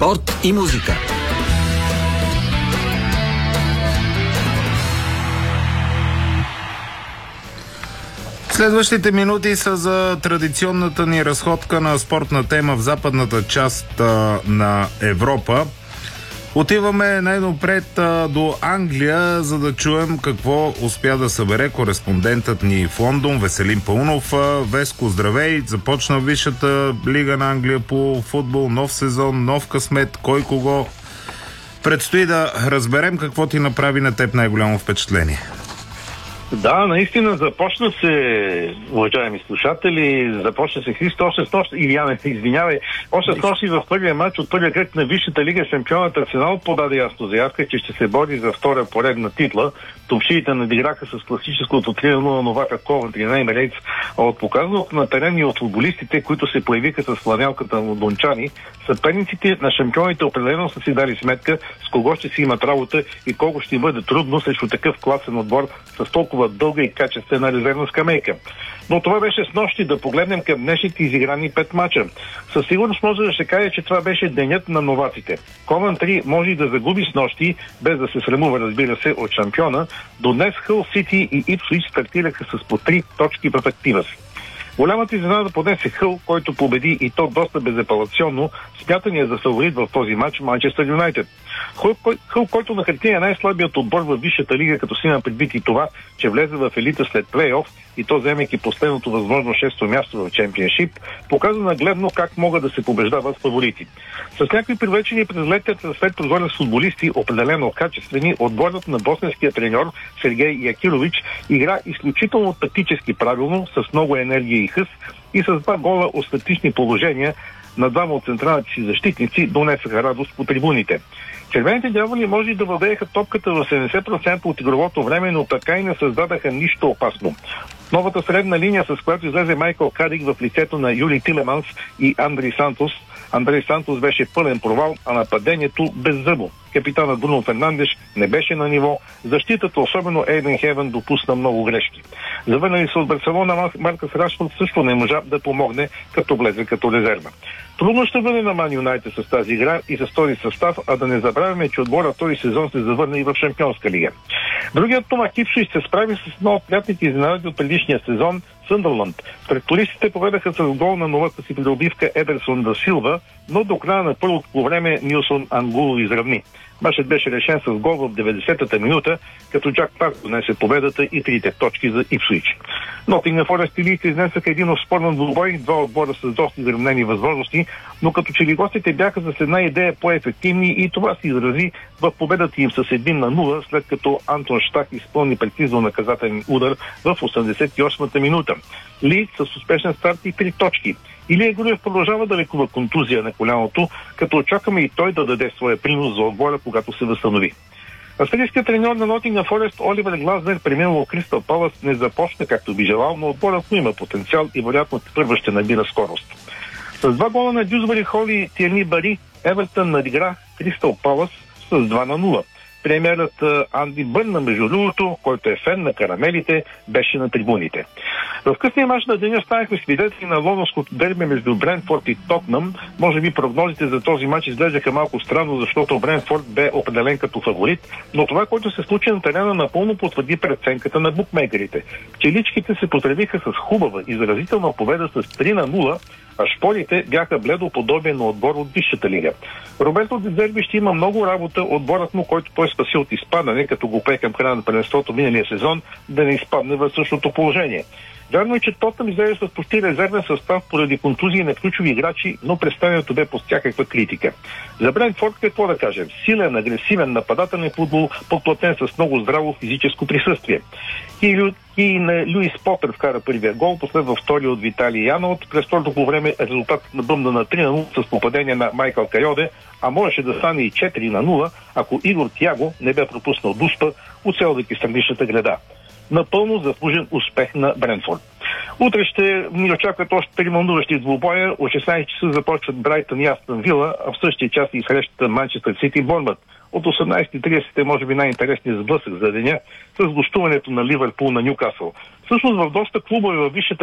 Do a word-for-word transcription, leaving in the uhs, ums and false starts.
спорт и музика. Следващите минути са за традиционната ни разходка на спортна тема в западната част а, на Европа. Отиваме най-напред а, до Англия, за да чуем какво успя да събере кореспондентът ни в Лондон, Веселин Паунов. А, Веско, здравей! Започна Висшата лига на Англия по футбол, нов сезон, нов късмет, кой кого. Предстои да разберем какво ти направи на теб най-голямо впечатление. Да, наистина започна се, уважаеми слушатели, започна се Христо още с нощ, Илияне, извинявай, още с нощ и в първия матч от първия кръг на Висшата лига шампионът Арсенал подаде ясно заявка, че ще се бори за втора поредна титла. Топшиите надиграха с класическото три на нула Новака Ковентри на Емерейтс, а от показаното на терен и от футболистите, които се появиха с фланелката на лондончани, съперниците на шампионите определено са си дали сметка с кого ще си имат работа и колко ще бъде трудно срещу такъв класен отбор с толкова дълга и качествена резервна скамейка. Но това беше с нощи. Да погледнем към днешните изиграни пет мача. Със сигурност може да се каже, че това беше денят на новаците. Ковентри може и да загуби с нощи, без да се срамува, разбира се, от шампиона. До днес Хъл Сити и Ипсуич стартираха с по три точки в актива си. Голямата изненада поднесе Хъл, който победи и то доста безапелационно, смятания за фаворит в този матч Манчестър Юнайтед. Хъл, кой, Хъл, който на хартия е най-слабият отбор във Висшата лига, като си има предвид и това, че влезе в елита след плейоф и то вземайки последното възможно шесто място в чемпионшип, показа нагледно как могат да се побеждават фаворити. С някои привлечени през летията след прозорец футболисти, определено качествени, отборът на босненския треньор Сергей Якирович игра изключително тактически правилно, с много енергия и хъс и с два гола от статични положения на двама от централните си защитници донесаха радост по трибуните. Червените дяволи може и да владееха топката в седемдесет процента от игровото време, но така и не създадаха нищо опасно. Новата средна линия, с която излезе Майкъл Карик в лицето на Юли Тилеманс и Андрей Сантос, Андрей Сантос беше пълен провал, а нападението беззъбо. Капитанът Бруно Фернандеш не беше на ниво. Защитата, особено Ейден Хевен, допусна много грешки. Завърнали се от Барселона, Маркъс Рашфорд също не можа да помогне, като влезе като резерва. Трудно ще бъде на Ман Юнайтед с тази игра и с този състав, а да не забравяме, че отбора този сезон се завърна и в Шампионска лига. Другият Томак Ипсуич се справи с едно от приятните изненади от предишния сезон – Съндърланд. Трактористите поведаха с гол на новата си придобивка Едерсон да Силва, но до края на първото време Нилсон Ангуло изравни. Матчът беше решен с гол в деветдесетата минута, като Джак Парк донесе победата и трите точки за Ипсуич. Нотингъм Форест и Лийдс изнесаха един спорен двубой, два отбора с доста изравнени възможности, но като че ли гостите бяха с една идея по-ефективни и това се изрази в победата им с един на нула, след като Антон Штах изпълни прецизно наказателен удар в осемдесет и осмата минута. Лийдс с успешен старт и три точки. Илия Груев продължава да лекува контузия на коляното, като очакваме и той да даде своя принос за отбора, когато се възстанови. Австрийският треньор на Нотингъм Форест Оливер Глазнер, преминал Кристал Палас, не започна както би желал, но отборът му има потенциал и вероятно първо ще набира скорост. С два гола на Дюсбъри Хол и Тиерни Бари, Евертън надигра Кристал Палас с два на нула. Премиерът Анди Бърна, между другото, който е фен на карамелите, беше на трибуните. В късния мач на деня станахме свидетели на лондонското дерби между Брентфорд и Тотнъм. Може би прогнозите за този мач изглеждаха малко странно, защото Брентфорд бе определен като фаворит, но това, което се случи на терена, напълно потвърди преценката на букмейкерите. Пчеличките се поздравиха с хубава изразителна победа с три на нула, а шпорите бяха бледо подобие на отбор от Висшата лига. Роберто Де Зерби ще има много работа, отборът му, който той спаси от изпадане, като го пее към края на първенството миналия сезон, да не изпадне в същото положение. Вярно е, че Тотнъм излезе с почти резервен състав поради контузии на ключови играчи, но представянето бе под всякаква критика. За Брентфорд какво да кажем? Силен, агресивен, нападателен футбол, подплатен с много здраво физическо присъствие. И, и на Люис Потър вкара първия гол, последва втори от Виталий Янот. През второто по време резултат на бъмна на три на нула с попадение на Майкъл Кайоде, а можеше да стане и четири на нула, ако Игор Тяго не бе пропуснал дуспа, оцелвайки страничната града. Напълно заслужен успех на Брентфорд. Утре ще ни очакват още три мандуващи двубоя. От шестнайсет часа започват Брайтън и Астън Вила, а в същия час и срещата Манчестър Сити и Борнмут. От осемнайсет и трийсет е може би най-интересният сблъсък за деня с гостуването на Ливърпул на Нюкасъл. Всъщност в доста клубове във Висшата